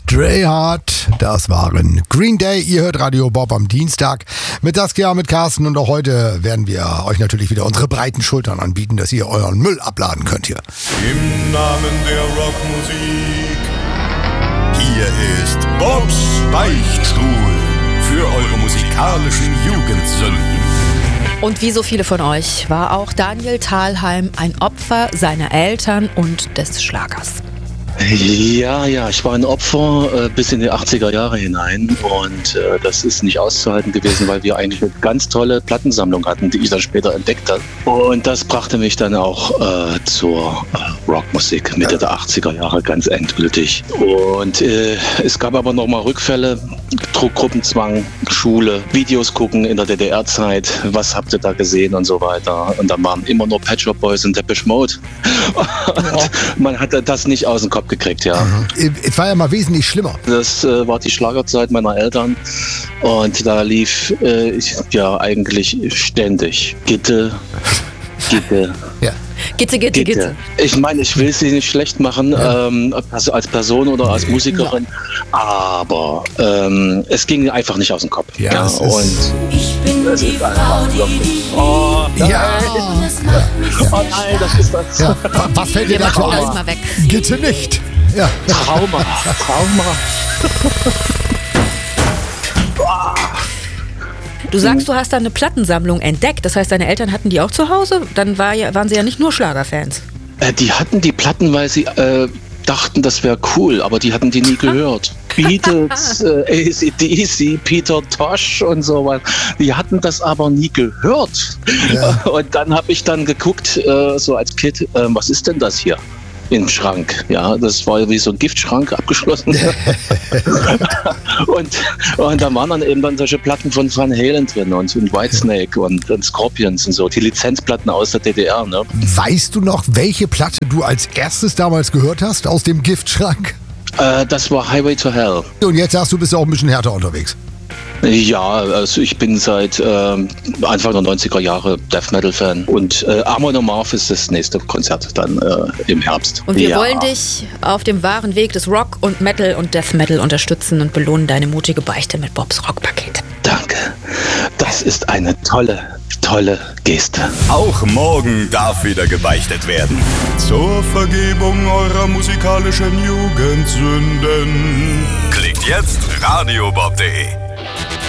Stray Hard, das waren Green Day. Ihr hört Radio Bob am Dienstag mit Saskia, mit Carsten, und auch heute werden wir euch natürlich wieder unsere breiten Schultern anbieten, dass ihr euren Müll abladen könnt hier. Im Namen der Rockmusik, hier ist Bobs Beichtstuhl für eure musikalischen Jugendsünden. Und wie so viele von euch war auch Daniel Thalheim ein Opfer seiner Eltern und des Schlagers. Ja, ich war ein Opfer bis in die 80er Jahre hinein und das ist nicht auszuhalten gewesen, weil wir eigentlich eine ganz tolle Plattensammlung hatten, die ich dann später entdeckt habe. Und das brachte mich dann auch zur Rockmusik Mitte der 80er Jahre ganz endgültig. Und es gab aber nochmal Rückfälle, Gruppenzwang, Schule, Videos gucken in der DDR-Zeit, was habt ihr da gesehen und so weiter. Und dann waren immer nur Pet Shop Boys und Depeche Mode. Und man hatte das nicht aus dem Kopf gekriegt, ja. Es war ja mal wesentlich schlimmer. Das war die Schlagerzeit meiner Eltern und da lief eigentlich ständig Gitte. Ja. Gitte. Ich meine, ich will sie nicht schlecht machen, also als Person oder als Musikerin, aber es ging einfach nicht aus dem Kopf. Ja, und ich bin die Frau, die dich liebt. Oh nein, das ist das. Ja. Was fällt dir Wir dazu machen das ein? mal weg. Gitte nicht. Ja. Trauma. Du sagst, du hast da eine Plattensammlung entdeckt. Das heißt, deine Eltern hatten die auch zu Hause? Dann waren sie ja nicht nur Schlagerfans. Die hatten die Platten, weil sie dachten, das wäre cool, aber die hatten die nie gehört. Beatles, AC/DC, Peter Tosh und so was. Die hatten das aber nie gehört. Ja. Und dann habe ich dann geguckt, so als Kind, was ist denn das hier? Im Schrank, ja, das war wie so ein Giftschrank abgeschlossen. und da waren dann eben dann solche Platten von Van Halen drin und Whitesnake und Scorpions und so, die Lizenzplatten aus der DDR. Ne? Weißt du noch, welche Platte du als erstes damals gehört hast aus dem Giftschrank? Das war Highway to Hell. Und jetzt sagst du, bist auch ein bisschen härter unterwegs. Ja, also ich bin seit Anfang der 90er Jahre Death Metal Fan und Amon Amarth ist das nächste Konzert dann im Herbst. Und wir wollen dich auf dem wahren Weg des Rock und Metal und Death Metal unterstützen und belohnen deine mutige Beichte mit Bobs Rockpaket. Danke. Das ist eine tolle Geste. Auch morgen darf wieder gebeichtet werden. Zur Vergebung eurer musikalischen Jugendsünden. Klickt jetzt radiobob.de.